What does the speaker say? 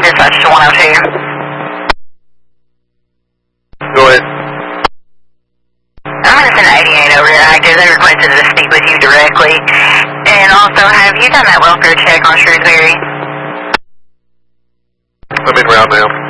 dispatch to 102. Go ahead. I'm going to send 88 over to active. They requested to speak with you directly. And also, have you done that welfare check on Shrewsbury? I'm in route now.